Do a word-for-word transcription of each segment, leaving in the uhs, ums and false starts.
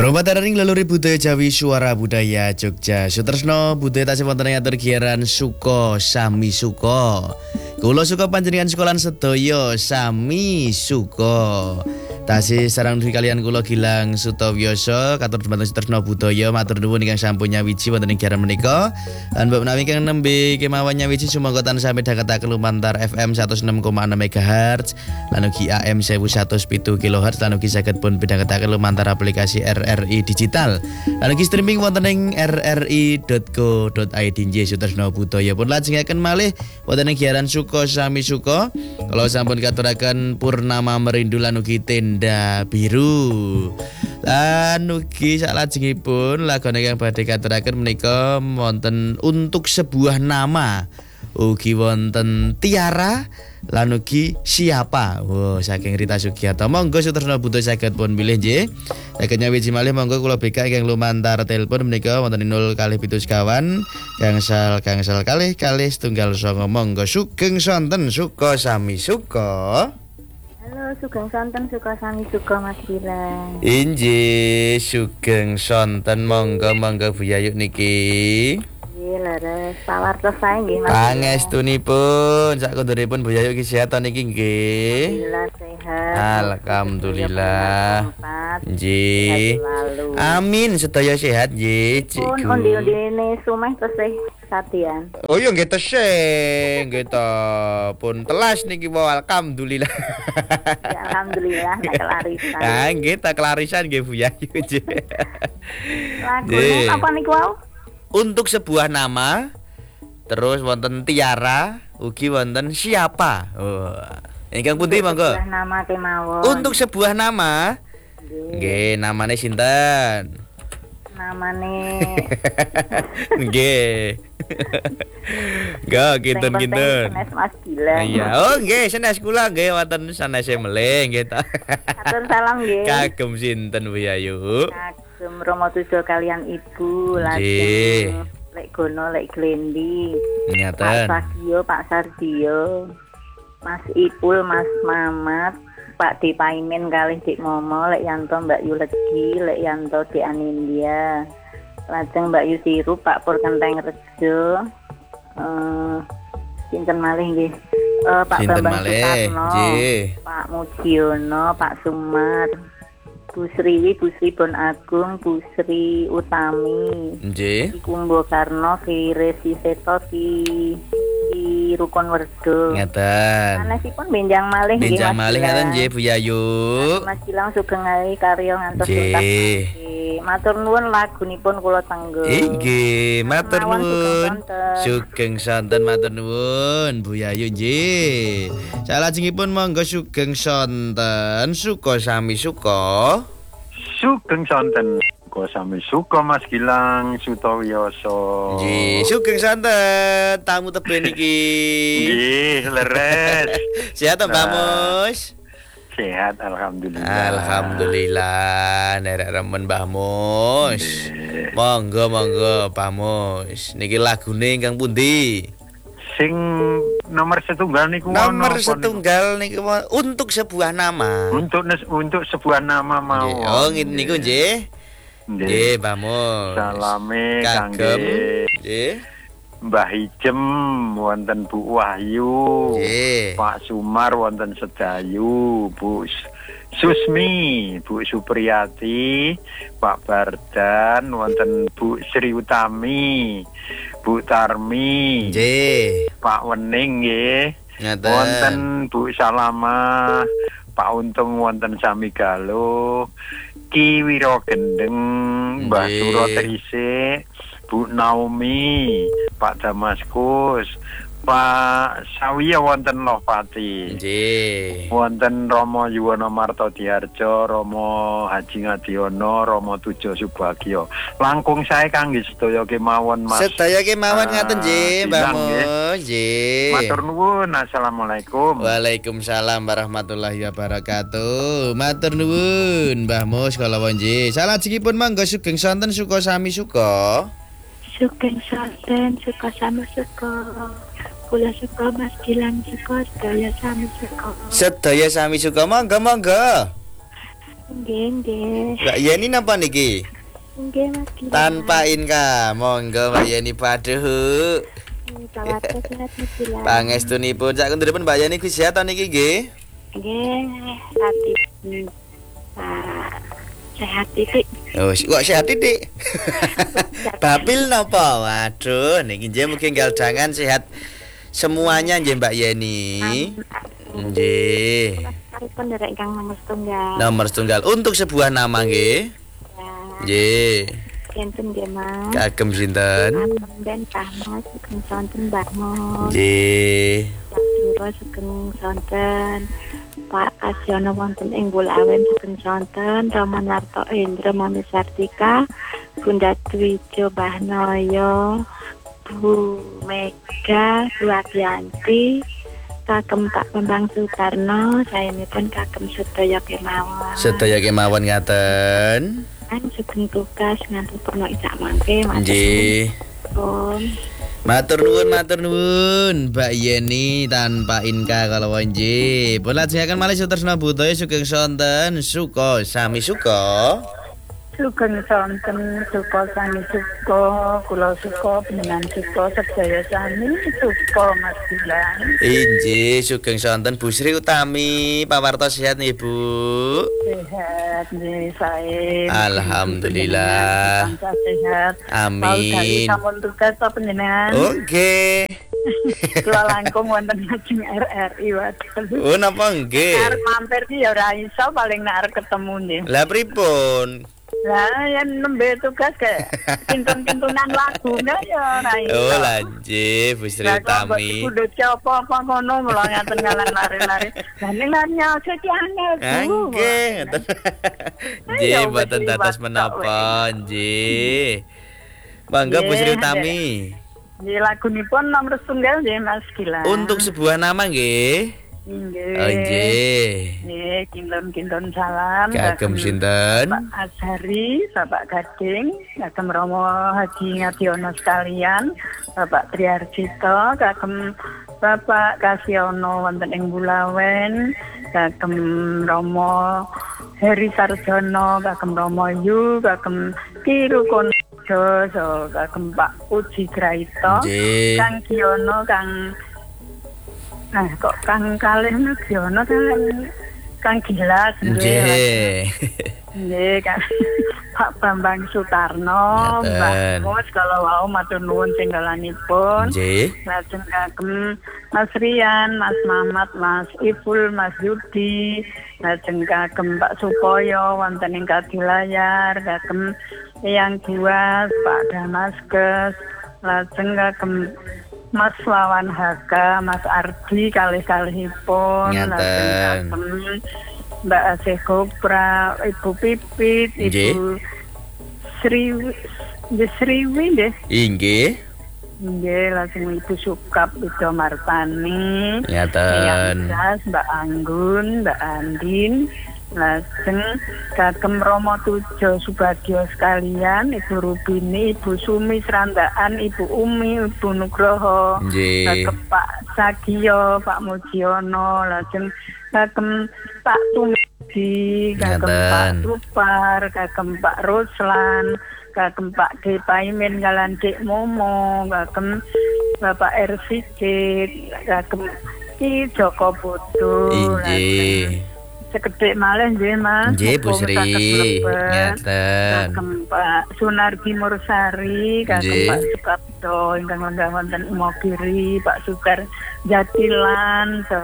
Promotering Leluhur Budaya Jawi Suara Budaya Jogja Sutresno Budaya tasih wonten ing atur giaran Suko Sami Suko. Kula suka panjenengan sekolahan sedaya sami suka. Tasih sareng kalian kula Gilang Sutawioso katur dhumateng Sutresno Budaya matur nuwun ingkang sampun nyawiji wonten ing giaran menika. Lan mbok menawi ingkang nembe kemawon nyawiji sumangga tansah midhangetaken lumantar F M seratus enam koma enam megahertz lan ugi A M seribu seratus pitu kilohertz lan ugi saged pun midhangetaken lumantar aplikasi R R I digital. Lan ugi streaming wonten ing r r i dot co dot i d nggih Sutresno Budaya pun lajengaken malih wonten ing giaran Suko Sami Suko. Kalau sampun katuraken Purnama Merindu lan ugi Tenda Biru. Lan ugi salajengipun lagu ingkang badhe katuraken menika wonten Untuk Sebuah Nama. Ugi wonten Tiara lan ugi Siapa. Wow, saking Rita Sugiarto. Monggo Sutresno Budaya saged pun pilih nggih. Saged nyawiji malih monggo kula B K ingkang lumantar telepon menika wonten nol kalih pitu sekawan gangsal gangsal kalih kalih setunggal songo. Monggo sugeng sonten Suko Sami Suko. Halo, sugeng sonten Suko Sami Suko Mas Gilang. Inggih, sugeng sonten monggo monggo Bu Yayu niki. Nggih, leres pawartos sae nggih Mas. Pangestunipun sak konduripun Bu Yayu iki sehat niki nggih. Alhamdulillah sehat. Alhamdulillah. Nggih. Amin sedaya sehat nggih, Cik. Pun undi-undine sumeh tesih sadian. Oh iya nggih tesih, nggih to. Pun telas niki wae alhamdulillah. Ya, alhamdulillah tak kelarisan. Ah nggih tak kelarisan nggih Bu Yayu. Lagune apa niku wau? Untuk Sebuah Nama. Terus wonten Tiara, ugi wonten Siapa. Oh. Ingkang pundi monggo? Sebuah nama kemawon. Untuk Sebuah Nama. Nggih, namane sinten? Namane Nggih. Nggih, kinten-kinten. Sanes Mas Gilang. Iya, oh nggih, sanes kula nggih wonten sanese melih nggih ta. Atur salam nggih. Kagem sinten Bu Yayu? Kagem Romo Tujo kalian Ibu, Nggih. lajeng Lek Gono, Lek Glendi. Ngaten. Pak Sadio, Pak Sardio, Mas Ipul, Mas Mamat, Pak Di Paimin kalih Dik Momo, Lek Yanto, Mbak Yulegi, Lek Yanto Dik Anindya. Lajeng Mbak Yusiru, Pak Pur Kenteng Rejo. Eh sinten malih nggih. Eh Pak Sinten Bambang malih? Sutarno, Nggih. Pak Mujiono, Pak Sumar, Bu Sriwi, Bu Sri Bon Agung, Bu Sri Utami, Nggih. Ki Kumbo Karno, Ki Resi Seto, Ki Ki Rukun Werdo. Ngaten. Sanesipun benjang malih nggih. Benjang Mas malih Gilang. ngaten nggih Bu Yayu. Mas Gilang sugeng ae karya ngantos tuntas. Nggih. Matur nuwun lagunipun kula tenggo. Inggih, matur Mawon sugeng nuwun. sonten. Sugeng sonten matur nuwun Bu Yayu nggih. Salajengipun monggo sugeng sonten Suko Sami Suko. Sugeng sonten Suko Sami Suko Mas Gilang Sutawioso. Nggih, sugeng sonten tamu tebe niki. Nggih, leres. Sehat to Mbak Mus? Sehat alhamdulillah. Alhamdulillah, nerek remen Mbah Mus. Monggo monggo Pak Mus. Niki lagune ingkang pundi? Sing nomor setunggal niku Nomor ono apa setunggal niku Untuk Sebuah Nama. niku? Untuk nes- untuk sebuah nama mau. Nggih, oh ngene niku nggih. Nggih, Mbah Mus. Salame Kagem. kangge Nggih. Mbah Ijem wonten Bu Wahyu. Nggih. Pak Sumar wonten Sedayu, Bu Susmi, Bu Supriyati, Pak Bardan wonten Bu Sri Utami, Bu Tarmi, Nggih. Pak Wening nggih. Ngaten. Wonten Bu Salama, Pak Untung wonten Sami Galuh, Ki Wiro Gendeng, Mbah Nggih. Suro Trisik, Bu Naomi, Pak Damaskus, Pak Sawiya wonten Lohpati. Nggih. Wonten Romo Yuwono Marto Diarjo, Romo Haji Ngadiono, Romo Tujo Subagio. Langkung sae kangge sedaya kemawon Mas. Sedaya kemawon ngaten nggih, Mbah Gilang, nggih. Mus. Nggih. Matur nuwun. Assalamualaikum. Waalaikumsalam warahmatullahi wabarakatuh. Matur nuwun Mbah Mus kala nggih. Salajengipun monggo sugeng sonten Suko Sami Suko. Sugeng sonten Suko Sami Suko. Kula suka Mas Gilang Suko, sedaya sami Suko. Sedaya sami Suko monggo monggo. Nggih, nggih. Mbak Yeni napa niki? Nggih, Mas Gilang. Tanpa Inka, monggo Mbak Yeni paduh. Sawadya sehat Mas Gilang. Pangestunipun sak kenduripun Mbak Yeni Gusti sehat niki nggih. Nggih, hati. Ah, sehat titik. Oh, kok sehat titik. Bapil napa? Waduh, niki nggih mugi enggal jangan sehat semuanya nggih Mbak Yeni. Nggih. Pun derek ingkang nomor setunggal. Nomor setunggal untuk sebuah nama nggih. Ya. Nggih. Enten nggih, Mas. Kagem sinten? Dan Pak Mas sugeng sonten Mbak Mos. Nggih. Suro sugeng sonten. Pak Asyono wonten ing Bulawen sugeng sonten. Rama Narto Indra Mami Sartika. Bunda Dwijo Bahnoyo. Bu Mega Suwadianti. Kagem Pak Bambang Sutarno, saya ini pun kagem sedaya kemawon. Sedaya kemawon ngaten. Kan sugeng tugas ngantos purna isak mangke, Mas. Nggih. Pun. Matur nuwun, matur nuwun, Mbak Yeni tanpa Inka kalau nggih. Pun lajengaken malih Sutresna Budaya sugeng sonten suka sami suka. Sugeng sonten suka sami suka, kula suka panjenengan suka sedaya sami suka Mas Gilang. Inggih, sugeng sonten Bu Sri Utami, pawarta sehat nih Bu. Sehat nggih sae. Alhamdulillah. Panjenengan sehat. Amin. Sampun tugas ta panjenengan. Oke. Kula langkung wonten lajeng R R I waduh. Oh napa nggih? Arep mampir ki ya ora iso paling nek arep ketemu nggih. Lah pripun? Lah yen nembe tugas ke pintun-pintunan lagune ya ora iso. Oh lanjut Bu Sri Utami. Kudu apa-apa kono mulo ngaten ngalan lari-lari. Lah ning lari aja ki angel. Nggih, ngoten. Nggih, mboten dados menapa, nggih. Mangga Bu Sri Utami. Nggih lagunipun nomor setunggal nggih Mas Gilang. Untuk sebuah nama nggih. Nggih. Oh nggih. Nggih, kinten-kinten salam. Kagem sinten? Pak Azhari, Bapak Gading, kagem Romo Haji Ngadiono sekalian, Bapak Triarjito, kagem Bapak Kasyono wonten ing Bulawen, kagem Romo Heri Sarjono, kagem Romo Yu, kagem Kiru Konojo, so kagem Pak Uji Graito, Nggih. Kang Giono, Kang Nah, kok Kang kalih Giono kan Kang Gilas Nggih. Nggih, Kang Pak Bambang Sutarno, Mbak Mus kalau wau matur nuwun singgalanipun. Nggih. Lajeng kagem Mas Rian, Mas Mamat, Mas Iful, Mas Yudi, lajeng kagem Pak Supoyo wonten ing Kadilayar, kagem Eyang Diwas, Pak Damaskes, lajeng kagem Mas Wawan Haka, Mas Ardi kalih-kalihipun, Ngaten. Mbak Asih Kopra, Ibu Pipit, Ibu Sri Nggih Sriwi nggih. Inggih. Nggih, langsung Ibu Sukap, Ibu Martani, Ngaten. Mbak Anggun, Mbak Andin, lajeng kagem Romo Tujo Subagio sekalian, Ibu Rubini, Ibu Sumi Serandaan, Ibu Umi, Ibu Nugroho, Nggih. kagem Pak Sagio, Pak Mujiono, lajeng kagem Pak Tumidi, kagem Pak Supar, kagem Pak Ruslan, kagem Pak D Paimin Galan Dik Momo, kagem Bapak Ersigit, kagem Ki Joko Putu, Inggih. sekedhik malih nggih Mas. Nggih Bu Sri. Ngaten. Kagem Pak Sunardi Mursari, kagem Nggih. Pak Sukapto ingkang lenggah wonten Imogiri, Pak Sukar Jatilan, so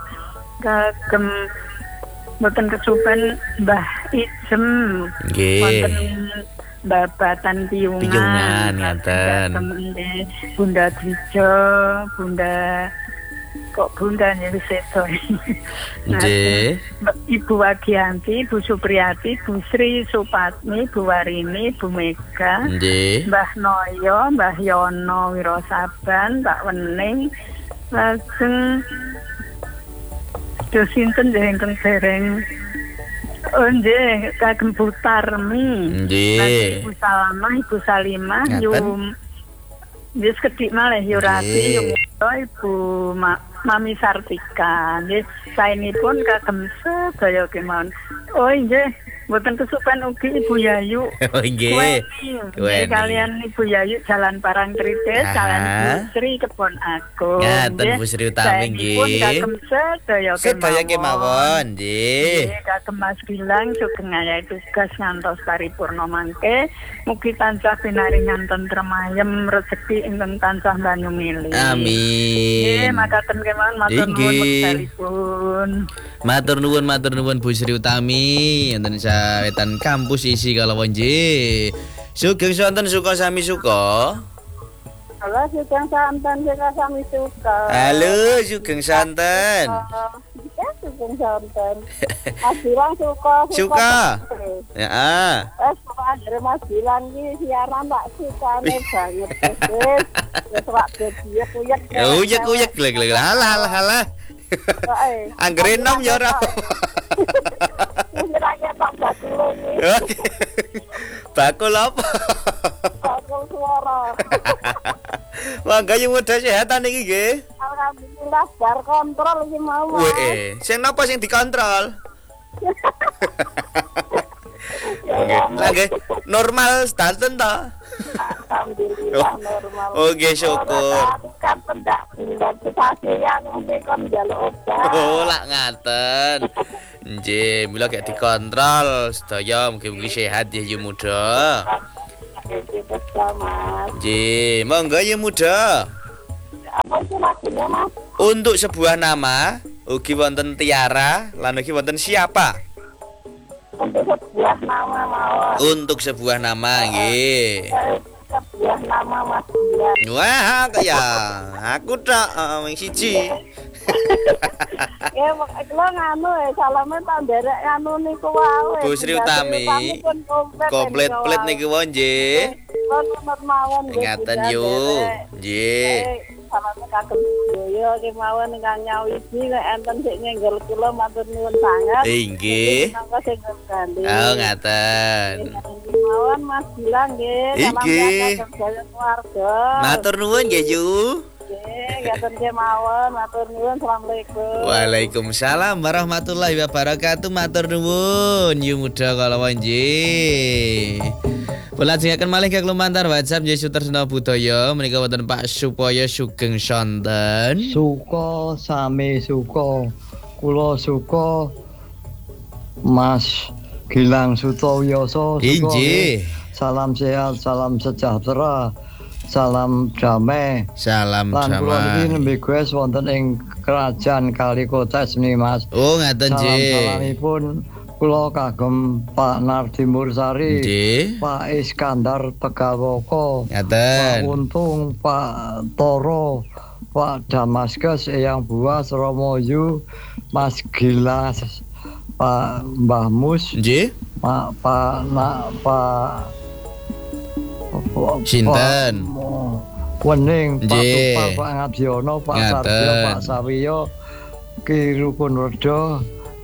kagem mboten kesupen Mbah Ijem. Nggih. Wonten Babatan Piungan. Piungan, ngaten. Kagem nggih Bunda Dwijo, Bunda kok Bunda nih seto. Nggih. Ibu Wagianti, Ibu Supriyati, Bu Sri Supatmi, Bu Warini, Bu Mega, Nggih. Mbah Noyo, Mbah Yono Wirosaban, Pak Wening, lajeng dosinten nggih ingkang dereng. Oh nggih, kagem Bu Tarmi. Nggih. Ibu Salamah, Ibu Salimah, Ngaten. Yum Wis kedik malih Yurati, Nggih. Ibu Mak Mami Sartika. Nggih, saenipun kagem sedaya kemawon. Oh nggih, mboten kesupen ugi Ibu Yayu. Oh nggih. Nggih, kalian Ibu Yayu Jalan Parangtritis, Jalan Sri Kebon Agung. Ngaten Bu Sri Utami nggih. Saenipun kagem sedaya kemawon. Sedaya kemawon nggih. Nggih, kagem Mas Gilang sugeng ayahe tugas ngantos paripurna mangke. Mugi tansah pinaringan tentrem ayem rezeki ingkang tansah banyu milih. Amin. Nggih, makaten kemawon matur nuwun wekdalipun. Matur nuwun matur nuwun Bu Sri Utami enten sawetan kampus isi kalawon nggih. Sugeng sonten suka sami suka. Halo, sugeng santen sira sami suka. Halo, sugeng santen. Ya, sugeng santen. Mas Gilang suka. Suka. Ya. Eh, Andre Mas Gilang iki siaran tak sukane banget. Wis, wis rak dia kuyek. Ya uyek-uyek lek-lek. Halah halah halah. Anggere nom ya ora. Bakul apa? Bakul suara. Mangga yang muda sehatan iki nggih. Alhamdulillah bar kontrol iki mau. Weh, sing napa sing dikontrol? Oke, lagi normal stanten ta? Alhamdulillah normal. Oke, syukur. Kan pendak yang kon njaluk obat. Oh, lak ngaten. Nggih, mila gak dikontrol sedaya mugi-mugi sehat ya yu muda. Nggih, monggo yu muda. Apa sih lagunya, Mas? Untuk sebuah nama, ugi wonten Tiara, lan ugi wonten siapa? Untuk sebuah nama mawon. Untuk sebuah nama nggih. Sebuah nama Mas Gilang. Wah, kaya aku tak wing siji. Ya, kula nganu ya salame tak nderek nganu niku wae. Bu Sri Utami. Komplit plit niku wae nggih. Kula nomor mawon nggih. Ingatan yo. Nggih. Salame kagem sedaya kemawon ingkang nyawiji nek enten sik nyenggol kula matur nuwun sanget. Nggih. Mangga sing ganti. Oh, ngaten. Kemawon Mas Gilang nggih. Salam Nggih. sedaya keluarga. Matur nuwun nggih yu. Nggih, ngaten kemawon matur nuwun. Asalamualaikum. Waalaikumsalam warahmatullahi wabarakatuh. Matur nuwun yu muda kalawon nggih. Pelajengaken malih kang lumantar WhatsApp nggih Sutresna Budaya menika wonten Pak Supaya Sugeng sonten. Suka sami suka. Kula suka Mas Gilang Sutowioso suka. Inggih. Salam sehat, salam sejahtera. Salam damai. Salam Lan kula niki damai. nembe guys wonten ing Kerajaan Kalikotes nih Mas. Oh, ngaten Salam nggih. salamipun kula kagem Pak Nardi Mursari, Nggih. Pak Iskandar Tegawoko, Pak Ngaten. Untung, Pak Toro, Pak Damaskus, Eyang Buas, Romoyu, Mas Gilas, Pak Mbah Mus, Nggih. Pak Pak na, Pak Pak- Sinten? Pak Wening, Pak Nggih. Tupal, Pak Ngadiono, Pak Ngaten. Sarjo, Pak Sawiyo, Ki Rukunwerdo,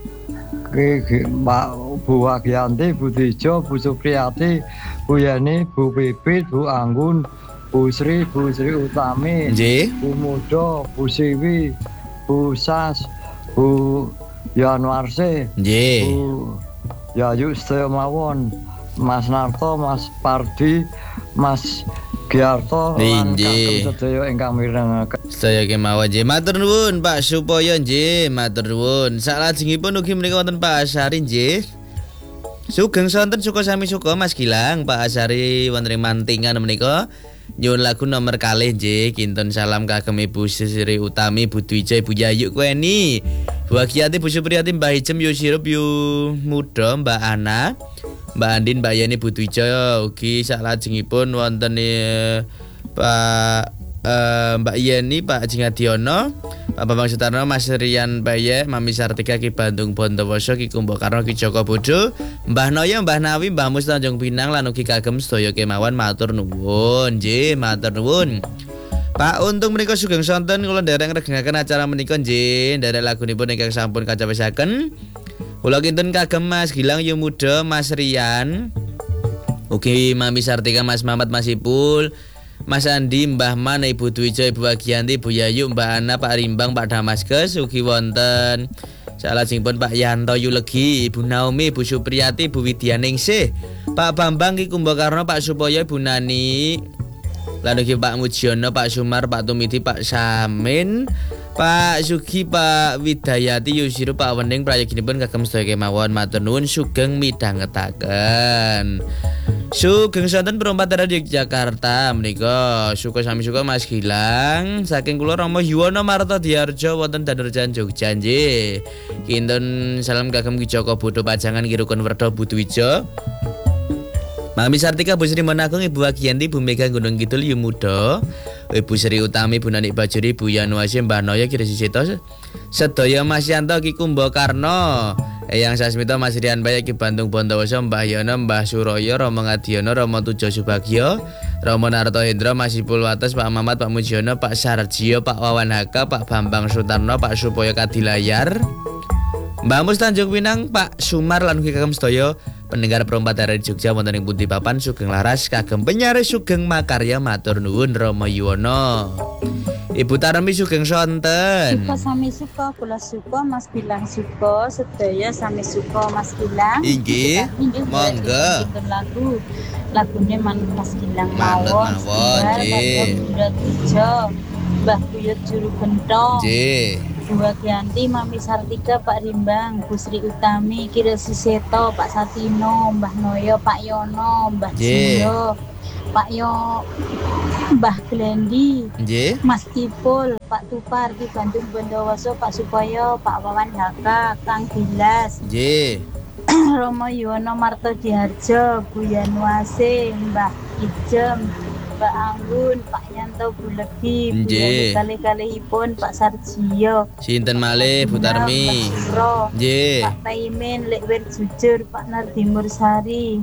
Ki Ki- Mbak Bu Wagianti, Bu Dijo, Bu Supriyati, Bu Yani, Bu Pipit, Bu Anggun, Bu Sri, Bu Sri Utami, Nggih. Bu Mudo, Bu Siwi, Bu Sas, Bu Yanwarse, Nggih. Bu Yayu Setyo Mawon, Mas Narto, Mas Pardi, Mas Giarto, lan Nggih. kagem sedaya ingkang mirengaken. Sedaya kemawon nggih. Matur nuwun Pak Supaya nggih, matur nuwun. Salajengipun ugi menika wonten Pak Asari nggih. Sugeng sonten suka sami suka Mas Gilang, Pak Asari wonten ing Mantingan menika. Nyuwun lagu nomor kalih nggih. Kinten salam kagem Ibu Sri Utami, Bu Dwija, Ibu Yayu Kueni. Bu Agiati, Bu Supriyati, Mbah Ijem, Yu Sirup, Yu Muda, Mbak Ana, Mbak Andin, Mbak Yani, Bu Dwija ugi salajengipun wonten eh, Pak eh, Mbak Yani, Pak Ajeng Adiono, Pak Bambang Sutarno, Mas Rian Baye, Mami Sartika, Ki Bandung Bondowoso, Ki Kumbakarna, Ki Joko Bodo, Mbah Noyo, Mbah Nawi, Mbah Mus Tanjung Pinang lan ugi kagem sedaya kemawon matur nuwun. Nggih, matur nuwun. Pak Untung menika sugeng sonten kula ndereng regengaken acara menika nggih, nderek lagunipun ingkang sampun kacawisaken. Kula kinten kagem Mas Gilang Yu Muda, Mas Rian, ugi Mami Sartika, Mas Mamat, Mas Ipul, Mas Andi, Mbah Man, Ibu Dwijo, Ibu Agianti, Bu Yayu, Mbak Ana, Pak Rimbang, Pak Damaskes, ugi wonten salajengipun Pak Yanto Yulegi, Ibu Naomi, Ibu Supriyati, Ibu Widyaningsih, Pak Bambang Ki Kumbakarna, Pak Supoyo, Ibu Nani, lan ugi Pak Mujiono, Pak Sumar, Pak Tumiti, Pak Samin, Pak Sugi, Pak Widayati, Yusiru, Pak Wening, prayoginipun kagem sedaya kemawon matur nuwun sugeng midhangetaken. Sugeng sonten perompat Radio Yogyakarta menika suka sami suka Mas Gilang saking kula Rama Yuwono Marta Diarjo wonten Danurjan Jogja nggih. Kinten salam kagem Ki Joko Bodo Pajangan Ki Rukun Werda Budwijo. Mami Sartika Bu Sri Monagung Ibu Agianti Bu Mega Gunung Kidul Yumudo Ibu Sri Utami Bu Nanik Bajuri Bu Yanuasi Mbah Noya Ki Resi Seto sedaya Mas Yanto Ki Kumbakarna Eyang Sasmito Mas Rian Bayak Ki Bantung Bondowoso Mbah Yono Mbah Suroyo Romo Ngadiono Romo Tujo Subagio Romo Narto Hendro Mas Ipul Wates Pak Mamat Pak Mujiono Pak Sarjio Pak Wawan Haka Pak Bambang Sutarno Pak Supoyo Kadilayar Mbah Mus Tanjung Pinang Pak Sumar lan ugi kagem sedaya pendengar perempat dari Jogja wonten ing pundi papan sugeng laras kagem penyaris sugeng makarya matur nuwun Rama Yuwono. Ibu Tarmi sugeng sonten. Suka sami suka kula suka Mas Gilang suka sedaya sami suka Mas Gilang. Inggih. Monggo. Lagu lagune man Mas Gilang Manut mawon. mawon nggih. Bunda Tijo, Mbah Buyut Juru Gentong. Nggih. Bu Agianti, Mami Sartika, Pak Rimbang, Bu Sri Utami, Ki Resi Seto, Pak Satino, Mbah Noyo, Pak Yono, Mbah Nggih. Jiyo, Pak Yo, Mbah Glendi, Nggih. Mas Ipul, Pak Tupar, Ki Bandung Bondowoso, Pak Supoyo, Pak Wawan Haka, Kang Gilas, Nggih. Romo Yuwono Marto Diharjo, Bu Yanuase, Mbah Ijem, Mbak Anggun, Pak Yanto Bulegi, Bu Nggih. Yani kali-kalihipun Pak Sarjio, Sinten malih Bu Tarmi. Mbak Suro, Nggih. Pak Taimin, Lekwir Jujur, Pak Nardi Mursari,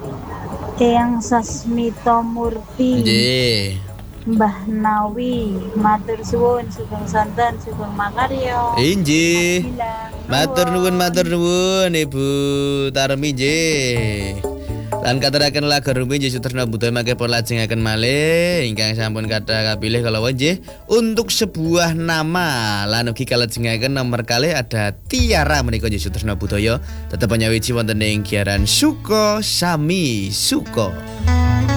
Eyang Sasmito Murti, Nggih. Mbah Nawi, matur suwun, sugeng sonten, sugeng makarya. Inggih. Bilang, Matur nuwun matur nuwun Ibu Tarmi nggih. Lan katuraken lagu rumiyin Yesus Tresna Budaya mangke pun lajengaken malih ingkang sampun kathah kapilih kalawan nggih untuk sebuah nama lan ugi kalajengaken nomor kalih ada Tiara menika Yesus Tresna Budaya tetep nyawiji wonten ing giaran Suko Sami Suko.